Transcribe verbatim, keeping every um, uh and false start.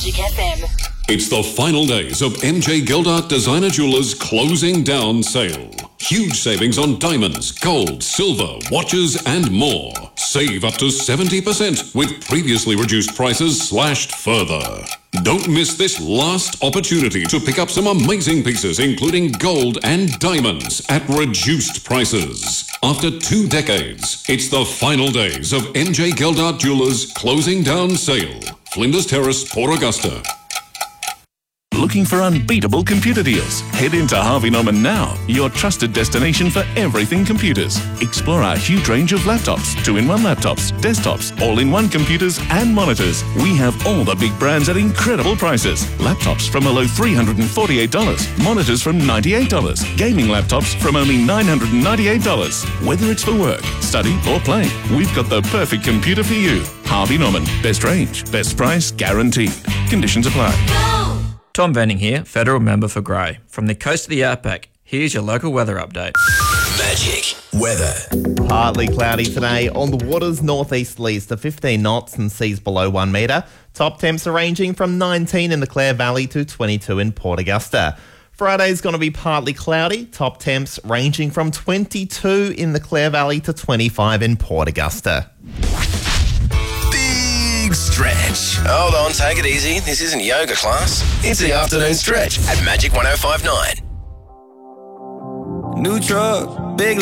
Magic F M. It's the final days of M J Gildart Designer Jewelers closing down sale. Huge savings on diamonds, gold, silver, watches and more. Save up to seventy percent with previously reduced prices slashed further. Don't miss this last opportunity to pick up some amazing pieces including gold and diamonds at reduced prices. After two decades, it's the final days of M J Gildart Jewelers closing down sale. Flinders Terrace, Port Augusta. Looking for unbeatable computer deals? Head into Harvey Norman now, your trusted destination for everything computers. Explore our huge range of laptops, two-in-one laptops, desktops, all-in-one computers and monitors. We have all the big brands at incredible prices. Laptops from a low three hundred forty-eight dollars, monitors from ninety-eight dollars, gaming laptops from only nine hundred ninety-eight dollars. Whether it's for work, study or play, we've got the perfect computer for you. Harvey Norman, best range, best price guaranteed. Conditions apply. Tom Venning here, Federal Member for Grey. From the coast of the outback, here's your local weather update. Magic weather. Partly cloudy today on the waters, northeasterlies to fifteen knots and seas below one metre. Top temps are ranging from nineteen in the Clare Valley to twenty-two in Port Augusta. Friday's going to be partly cloudy. Top temps ranging from twenty-two in the Clare Valley to twenty-five in Port Augusta. Stretch. Hold on, take it easy. This isn't yoga class. It's the afternoon stretch at Magic one oh five point nine. New truck, big